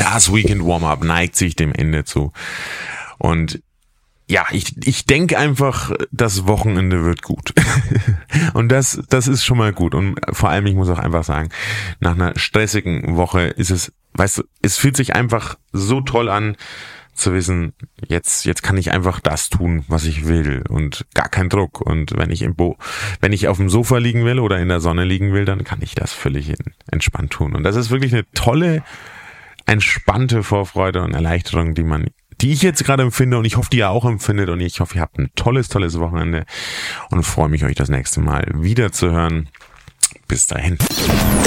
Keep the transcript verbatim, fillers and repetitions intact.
Das Weekend Warm-Up neigt sich dem Ende zu. Und ja, ich, ich denke einfach, das Wochenende wird gut. Und das, das ist schon mal gut. Und vor allem, ich muss auch einfach sagen, nach einer stressigen Woche ist es, weißt du, es fühlt sich einfach so toll an, zu wissen, jetzt, jetzt kann ich einfach das tun, was ich will und gar kein Druck. Und wenn ich im Bo, wenn ich auf dem Sofa liegen will oder in der Sonne liegen will, dann kann ich das völlig entspannt tun. Und das ist wirklich eine tolle, entspannte Vorfreude und Erleichterung, die man, die ich jetzt gerade empfinde und ich hoffe, die ihr auch empfindet und ich hoffe, ihr habt ein tolles, tolles Wochenende und freue mich, euch das nächste Mal wieder zu hören. Bis dahin.